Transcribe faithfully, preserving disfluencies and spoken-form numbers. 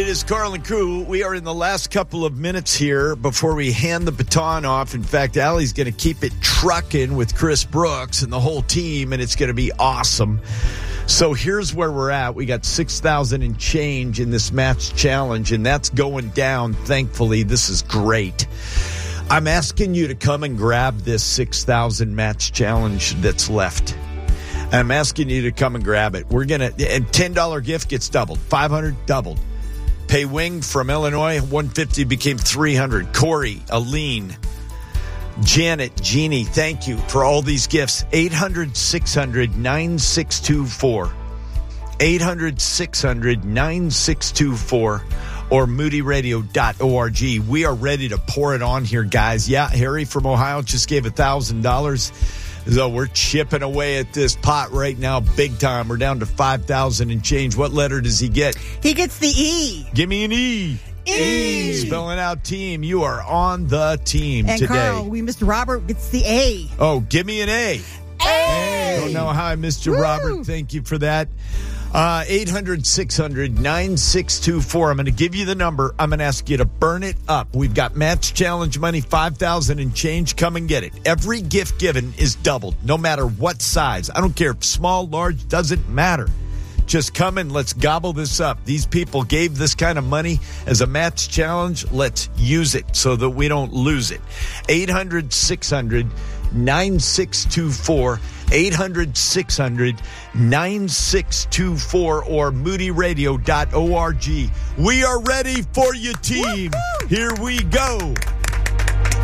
It is Carl and Crew. We are in the last couple of minutes here before we hand the baton off. In fact, Allie's going to keep it trucking with Chris Brooks and the whole team, and it's going to be awesome. So here's where we're at. We got six thousand and change in this match challenge, and that's going down, thankfully. This is great. I'm asking you to come and grab this six thousand match challenge that's left. I'm asking you to come and grab it. We're going to, and ten dollars gift gets doubled. five hundred doubled. Pei Wing from Illinois, one hundred fifty became three hundred. Corey, Aline, Janet, Jeannie, thank you for all these gifts. eight hundred, six hundred, nine six two four. eight hundred, six hundred, nine six two four or moody radio dot org. We are ready to pour it on here, guys. Yeah, Harry from Ohio just gave one thousand dollars. So we're chipping away at this pot right now big time. We're down to five thousand and change. What letter does he get? He gets the E. Give me an E. E. E. Spelling out team. You are on the team and today. Carl, we Mister Robert gets the A. Oh, give me an A. A. I don't know how I missed you, Woo. Robert. Thank you for that. Uh, eight hundred, six hundred, nine six two four. I'm going to give you the number. I'm going to ask you to burn it up. We've got match challenge money, five thousand and change. Come and get it. Every gift given is doubled, no matter what size. I don't care if small, large, doesn't matter. Just come and let's gobble this up. These people gave this kind of money as a match challenge. Let's use it so that we don't lose it. eight hundred, six hundred, nine six two four. eight hundred, six hundred, nine six two four or moody radio dot org. We are ready for you, team. Woo-hoo! Here we go.